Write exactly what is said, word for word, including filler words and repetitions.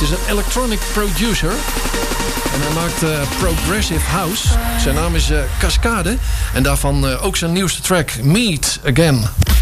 is een electronic producer. En hij maakt uh, progressive house. Zijn naam is uh, Cascade. En daarvan uh, ook zijn nieuwste track, Meet Again.